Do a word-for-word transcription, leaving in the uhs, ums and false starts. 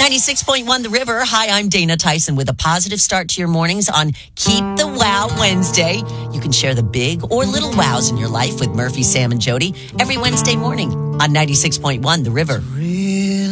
ninety-six point one The River. Hi, I'm Dana Tyson with a positive start to your mornings on Keep the Wow Wednesday. You can share the big or little wows in your life with Murphy, Sam, and Jody every Wednesday morning on ninety-six point one The River.